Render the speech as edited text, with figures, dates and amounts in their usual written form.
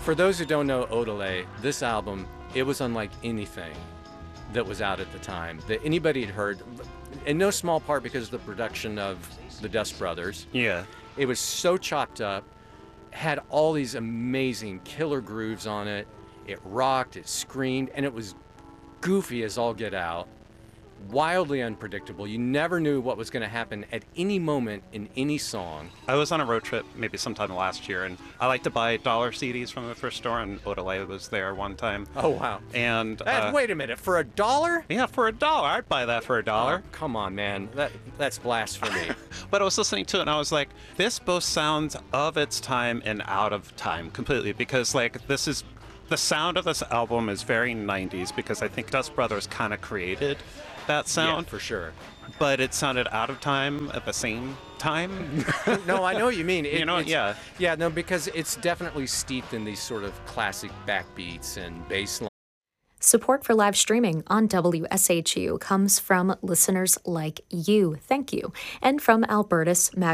For those who don't know Odelay, this album, it was unlike anything that was out at the time that anybody had heard, in no small part because of the production of the Dust Brothers. Yeah. It was so chopped up, had all these amazing killer grooves on it. It rocked, it screamed, and it was goofy as all get out. Wildly unpredictable. You never knew what was going to happen at any moment in any song. I was on a road trip maybe sometime last year, and I like to buy dollar CDs from the thrift store, and Odelay was there one time. Oh, wow. And wait a minute, for $1? yeah, for $1. I'd buy that for $1. Oh, come on, man. That's blasphemy. But I was listening to it, and I was like, this both sounds of its time and out of time completely, because like this is the sound of this album is very 90s, because I think Dust Brothers kind of created that sound. Yeah, for sure. But it sounded out of time at the same time. No, I know what you mean. Yeah. Yeah, no, because it's definitely steeped in these sort of classic backbeats and bass lines. Support for live streaming on WSHU comes from listeners like you. Thank you. And from Albertus Mag.